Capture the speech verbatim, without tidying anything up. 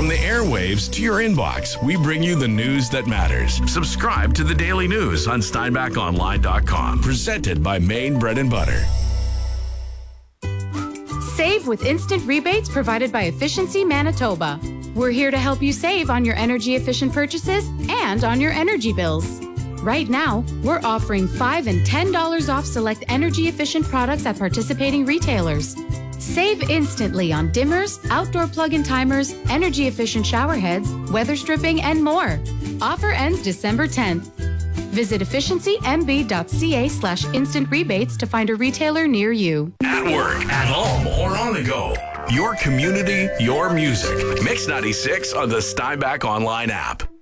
From the airwaves to your inbox, we bring you the news that matters. Subscribe to the Daily News on Steinbach Online dot com. Presented by Maine Bread and Butter. Save with instant rebates provided by Efficiency Manitoba. We're here to help you save on your energy-efficient purchases and on your energy bills. Right now, we're offering five dollars and ten dollars off select energy-efficient products at participating retailers. Save instantly on dimmers, outdoor plug-in timers, energy-efficient shower heads, weather stripping, and more. Offer ends December tenth. Visit efficiency-m b.ca slash instant rebates to find a retailer near you. At work, at home, or on the go. Your community, your music. Mix ninety-six on the Steinbach Online app.